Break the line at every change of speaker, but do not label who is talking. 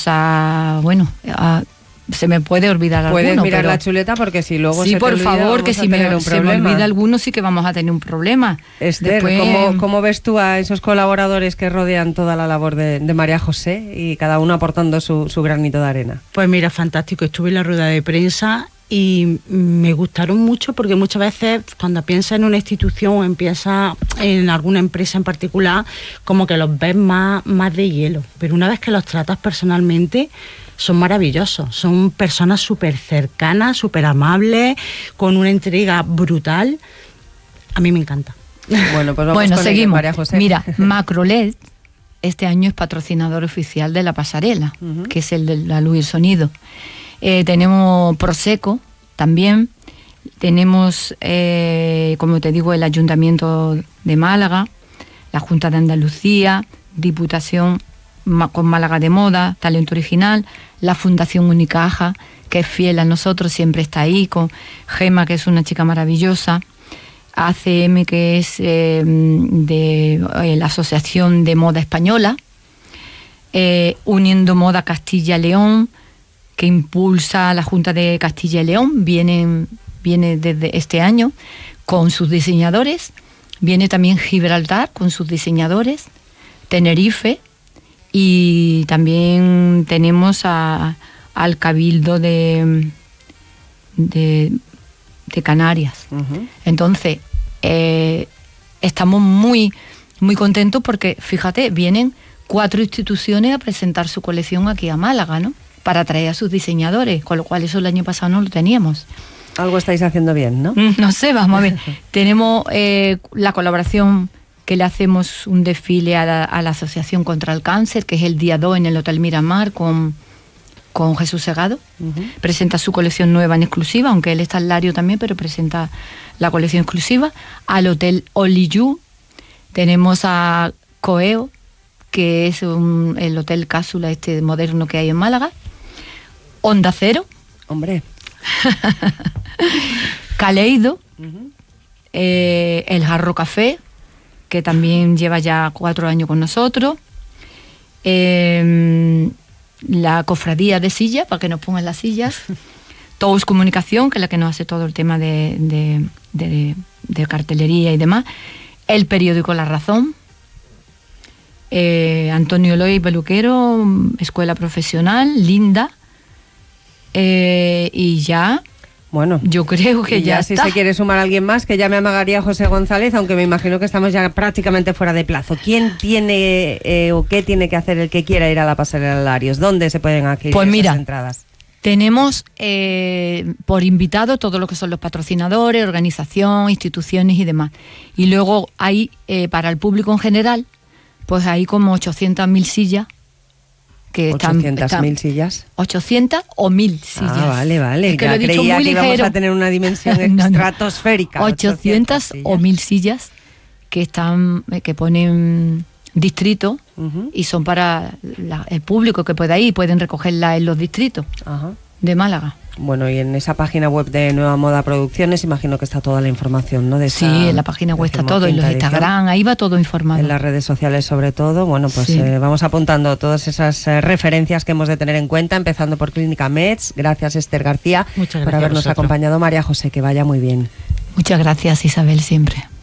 se me puede olvidar alguno.
Puedes mirar la chuleta porque si luego
sí,
se te
por
olvida,
favor, que si me olvida alguno sí que vamos a tener un problema.
Esther, ¿cómo ves tú a esos colaboradores que rodean toda la labor de María José y cada uno aportando su granito de arena?
Pues mira, fantástico. Estuve en la rueda de prensa y me gustaron mucho porque muchas veces cuando piensas en una institución o empiezas en alguna empresa en particular, como que los ves más de hielo. Pero una vez que los tratas personalmente, son maravillosos, son personas súper cercanas, súper amables, con una entrega brutal. A mí me encanta.
Bueno, pues vamos con
seguimos.
María José.
Mira, Macrolet este año es patrocinador oficial de la pasarela, que es el de la luz y el sonido. Tenemos Prosecco también, tenemos, como te digo, el Ayuntamiento de Málaga, la Junta de Andalucía, Diputación con Málaga de Moda, Talento Original, la Fundación Unicaja, que es fiel a nosotros, siempre está ahí, con Gema, que es una chica maravillosa, ACM, que es de la Asociación de Moda Española, Uniendo Moda Castilla-León, que impulsa la Junta de Castilla y León, viene desde este año con sus diseñadores, viene también Gibraltar con sus diseñadores, Tenerife, y también tenemos al Cabildo de Canarias. Entonces, estamos muy, muy contentos porque, fíjate, vienen 4 instituciones a presentar su colección aquí a Málaga, ¿no? Para traer a sus diseñadores, con lo cual eso el año pasado no lo teníamos.
Algo estáis haciendo bien, ¿no?
No sé, vamos a ver. Tenemos la colaboración que le hacemos un desfile a la Asociación contra el Cáncer, que es el día 2 en el Hotel Miramar con Jesús Segado. Presenta su colección nueva en exclusiva, aunque él está en Lario también, pero presenta la colección exclusiva. Al Hotel Oliyu tenemos a Coeo, que es el hotel cápsula moderno que hay en Málaga. Onda Cero.
Hombre.
Caleido. El Jarro Café, que también lleva ya 4 años con nosotros. La Cofradía de Sillas, para que nos pongan las sillas. Tous Comunicación, que es la que nos hace todo el tema de cartelería y demás. El periódico La Razón. Antonio Eloy Peluquero, Escuela Profesional, Linda. Y ya... Bueno, yo creo que ya
si
está.
Se quiere sumar a alguien más, que llame a María José González, aunque me imagino que estamos ya prácticamente fuera de plazo. ¿Quién tiene o qué tiene que hacer el que quiera ir a la pasarela Larios? ¿Dónde se pueden adquirir esas entradas?
Tenemos por invitado todo lo que son los patrocinadores, organización, instituciones y demás. Y luego hay, para el público en general, pues hay como 800.000 sillas. Que
800.000 sillas.
800 o 1.000 sillas.
Vale.
Es que lo he dicho muy
que
ligero.
Íbamos a tener una dimensión estratosférica.
800 o 1.000 sillas que ponen distrito y son para el público que pueda ir, pueden recogerla en los distritos de Málaga.
Bueno, y en esa página web de Nueva Moda Producciones imagino que está toda la información, ¿no?
Sí, en la página web está todo, en los Instagram, ahí va todo informado.
En las redes sociales sobre todo. Bueno, pues sí. Vamos apuntando todas esas referencias que hemos de tener en cuenta, empezando por Clínica Meds. Gracias, Esther García, por habernos acompañado. María José, que vaya muy bien.
Muchas gracias, Isabel, siempre.